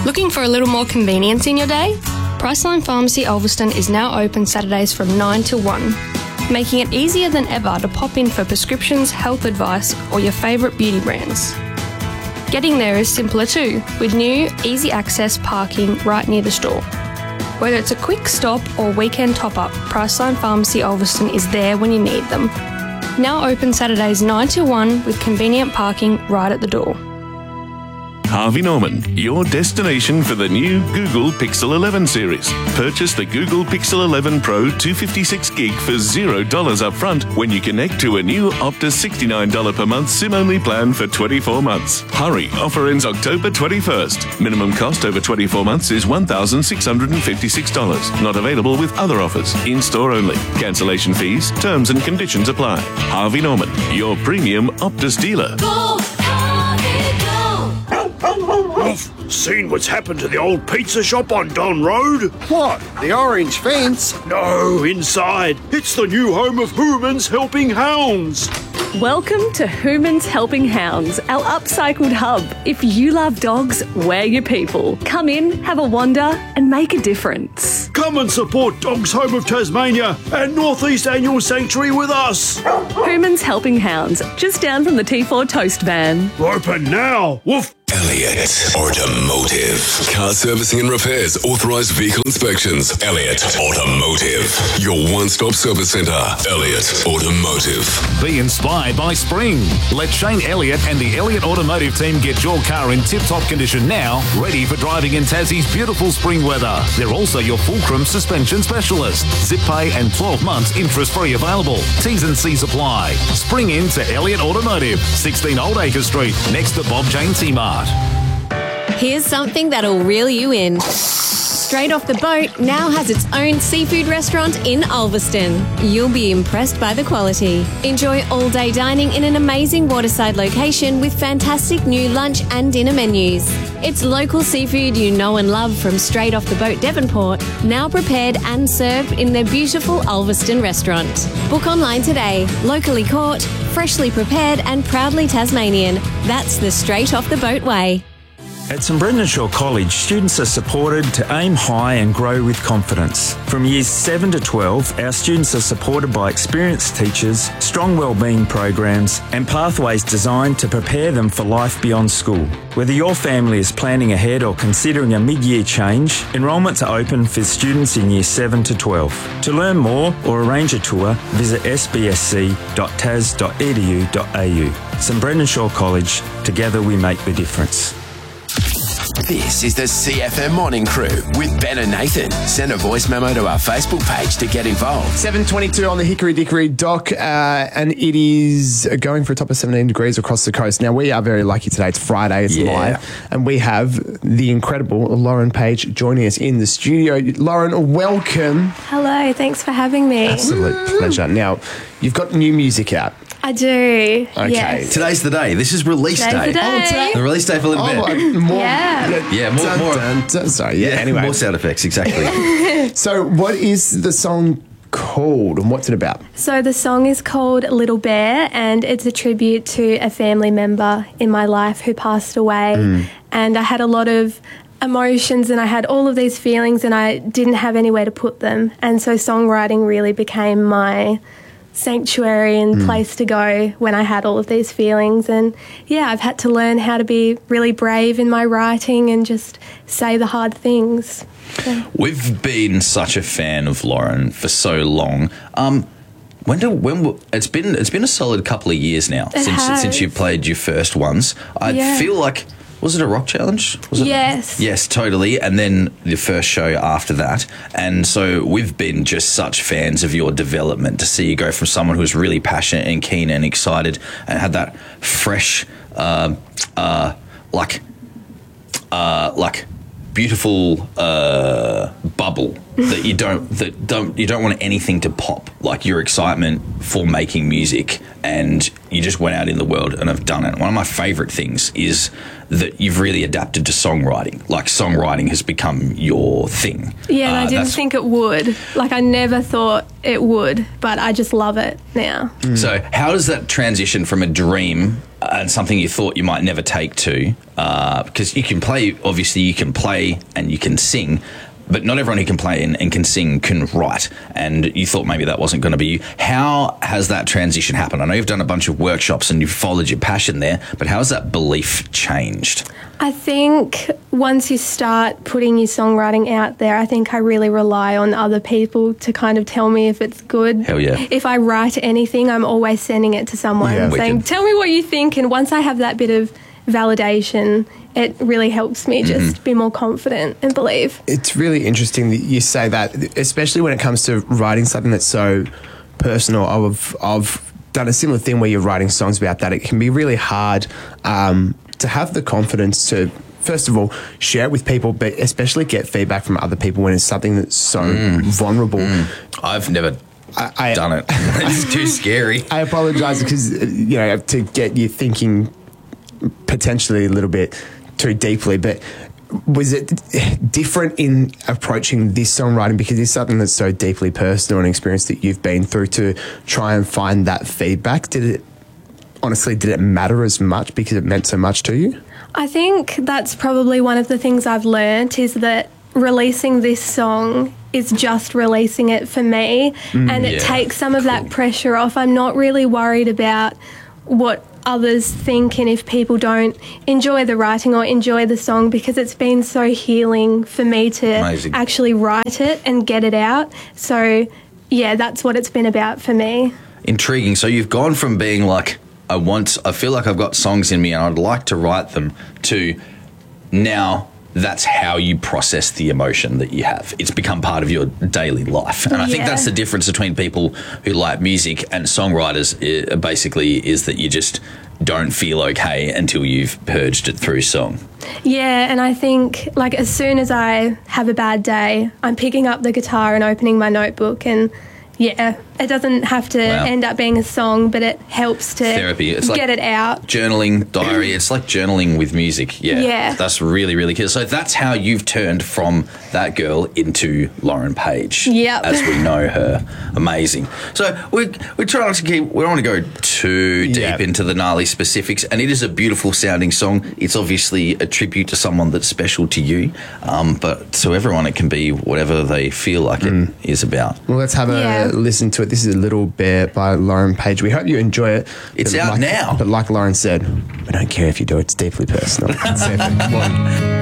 Looking for a little more convenience in your day? Priceline Pharmacy Ulverston is now open Saturdays from 9 till 1, making it easier than ever to pop in for prescriptions, health advice, or your favourite beauty brands. Getting there is simpler too, with new, easy access parking right near the store. Whether it's a quick stop or weekend top-up, Priceline Pharmacy Ulverston is there when you need them. Now open Saturdays 9 till 1 with convenient parking right at the door. Harvey Norman, your destination for the new Google Pixel 11 series. Purchase the Google Pixel 11 Pro 256GB for $0 upfront when you connect to a new Optus $69 per month SIM-only plan for 24 months. Hurry, offer ends October 21st. Minimum cost over 24 months is $1,656. Not available with other offers. In-store only. Cancellation fees, terms and conditions apply. Harvey Norman, your premium Optus dealer. Go, Harvey, go! Seen what's happened to the old pizza shop on Don Road? What? The orange fence? No, inside. It's the new home of Hooman's Helping Hounds. Welcome to Hooman's Helping Hounds, our upcycled hub. If you love dogs, we're your people. Come in, have a wander, and make a difference. Come and support Dogs Home of Tasmania and Northeast Annual Sanctuary with us. Hooman's Helping Hounds, just down from the T4 Toast Van. Open now. Woof. Elliott Automotive. Car servicing and repairs, authorised vehicle inspections. Elliott Automotive. Your one-stop service centre. Elliott Automotive. Be inspired by spring. Let Shane Elliott and the Elliott Automotive team get your car in tip-top condition now, ready for driving in Tassie's beautiful spring weather. They're also your fulcrum suspension specialist. Zip pay and 12 months interest-free available. T's and C's apply. Spring in to Elliott Automotive, 16 Old Acre Street, next to Bob Jane T-Mart. Here's something that'll reel you in. Straight Off the Boat now has its own seafood restaurant in Ulverston. You'll be impressed by the quality. Enjoy all-day dining in an amazing waterside location with fantastic new lunch and dinner menus. It's local seafood you know and love from Straight Off the Boat Devonport, now prepared and served in their beautiful Ulverston restaurant. Book online today. Locally caught, freshly prepared and proudly Tasmanian. That's the Straight Off the Boat way. At St Brendan Shaw College, students are supported to aim high and grow with confidence. From years 7 to 12, our students are supported by experienced teachers, strong wellbeing programs and pathways designed to prepare them for life beyond school. Whether your family is planning ahead or considering a mid-year change, enrolments are open for students in years 7 to 12. To learn more or arrange a tour, visit sbsc.tas.edu.au. St Brendan Shaw College, together we make the difference. This is the CFM Morning Crew with Ben and Nathan. Send a voice memo to our Facebook page to get involved. 7:22 on the Hickory Dickory dock, and it is going for a top of 17 degrees across the coast. Now, we are very lucky today. It's Friday, it's live, and we have the incredible Lauren Page joining us in the studio. Lauren, welcome. Hello, thanks for having me. Absolute pleasure. Now, you've got new music out. I do. Okay. Yes. Today's the day. This is release day. Today's the day. The release day for Little Bit. More. Sorry. Anyway, more sound effects. Exactly. So, what is the song called, and what's it about? So the song is called Little Bear, and it's a tribute to a family member in my life who passed away. And I had a lot of emotions and I had all of these feelings and I didn't have anywhere to put them. And so songwriting really became my sanctuary and place to go when I had all of these feelings. And yeah, I've had to learn how to be really brave in my writing and just say the hard things. Yeah. We've been such a fan of Lauren for so long. It's been a solid couple of years now since you played your first ones. I feel like, was it a rock challenge? Yes. Yes, totally. And then the first show after that. And so we've been just such fans of your development to see you go from someone who's really passionate and keen and excited and had that fresh, beautiful bubble that you don't want anything to pop, like your excitement for making music, and you just went out in the world and have done it. One of my favourite things is that you've really adapted to songwriting. Like songwriting has become your thing. Yeah, and I didn't think it would. Like, I never thought it would, but I just love it now. So how does that transition from a dream and something you thought you might never take to, because you can play, obviously you can play and you can sing, but not everyone who can play and can sing can write, and you thought maybe that wasn't going to be you. How has that transition happened? I know you've done a bunch of workshops and you've followed your passion there, but how has that belief changed? I think once you start putting your songwriting out there, I think I really rely on other people to kind of tell me if it's good. Hell yeah. If I write anything, I'm always sending it to someone saying, tell me what you think. And once I have that bit of validation, it really helps me just be more confident and believe. It's really interesting that you say that, especially when it comes to writing something that's so personal. I've done a similar thing where you're writing songs about that. It can be really hard to have the confidence to, first of all, share it with people, but especially get feedback from other people when it's something that's so vulnerable. I've never done it. It's too scary. I apologise because, to get you thinking potentially a little bit too deeply, but was it different in approaching this songwriting because it's something that's so deeply personal and experience that you've been through to try and find that feedback? Did it matter as much because it meant so much to you? I think that's probably one of the things I've learnt is that releasing this song is just releasing it for me, and it takes some of that pressure off. I'm not really worried about what others think and if people don't enjoy the writing or enjoy the song, because it's been so healing for me to actually write it and get it out. So, yeah, that's what it's been about for me. Intriguing. So you've gone from being like, I feel like I've got songs in me and I'd like to write them, to now that's how you process the emotion that you have. It's become part of your daily life. And I think that's the difference between people who like music and songwriters, basically, is that you just don't feel okay until you've purged it through song. Yeah, and I think, like, as soon as I have a bad day, I'm picking up the guitar and opening my notebook, and yeah, it doesn't have to end up being a song, but it helps to therapy. It's get it out. Journaling, diary. It's like journaling with music. Yeah. That's really, really cool. So that's how you've turned from that girl into Lauren Page. Yep. As we know her. Amazing. So we're trying to keep, we don't want to go too deep into the gnarly specifics, and it is a beautiful sounding song. It's obviously a tribute to someone that's special to you, but to everyone it can be whatever they feel like it is about. Well, let's have a listen to it. This is A Little Bear by Lauren Page. We hope you enjoy it. It's out now. But like Lauren said, we don't care if you do. It's deeply personal. It's FM.